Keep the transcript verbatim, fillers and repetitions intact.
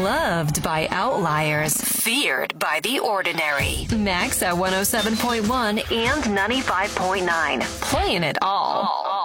Loved by outliers. Feared by the ordinary. Max at one oh seven point one and ninety-five point nine. Playing it all.